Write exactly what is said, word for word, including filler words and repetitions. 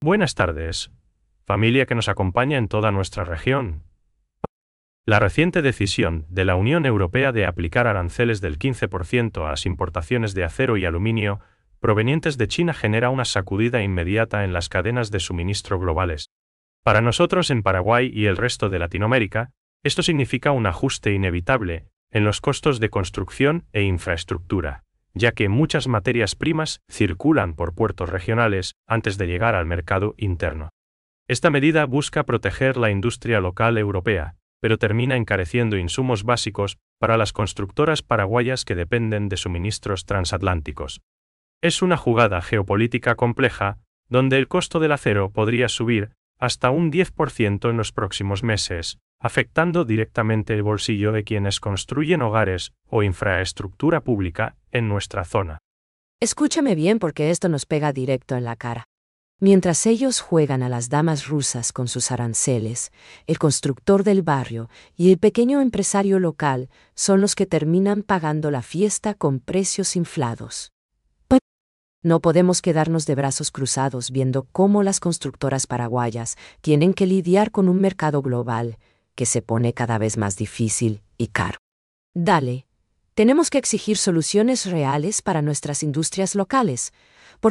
Buenas tardes, familia que nos acompaña en toda nuestra región. La reciente decisión de la Unión Europea de aplicar aranceles del quince por ciento a las importaciones de acero y aluminio provenientes de China genera una sacudida inmediata en las cadenas de suministro globales. Para nosotros en Paraguay y el resto de Latinoamérica, esto significa un ajuste inevitable en los costos de construcción e infraestructura, ya que muchas materias primas circulan por puertos regionales antes de llegar al mercado interno. Esta medida busca proteger la industria local europea, pero termina encareciendo insumos básicos para las constructoras paraguayas que dependen de suministros transatlánticos. Es una jugada geopolítica compleja, donde el costo del acero podría subir hasta un diez por ciento en los próximos meses, afectando directamente el bolsillo de quienes construyen hogares o infraestructura pública en nuestra zona. Escúchame bien porque esto nos pega directo en la cara. Mientras ellos juegan a las damas rusas con sus aranceles, el constructor del barrio y el pequeño empresario local son los que terminan pagando la fiesta con precios inflados. No podemos quedarnos de brazos cruzados viendo cómo las constructoras paraguayas tienen que lidiar con un mercado global que se pone cada vez más difícil y caro. Dale, tenemos que exigir soluciones reales para nuestras industrias locales,